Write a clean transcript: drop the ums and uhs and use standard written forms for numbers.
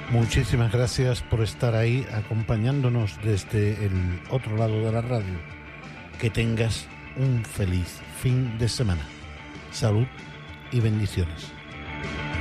Muchísimas gracias por estar ahí acompañándonos desde el otro lado de la radio. Que tengas un feliz fin de semana. Salud y bendiciones.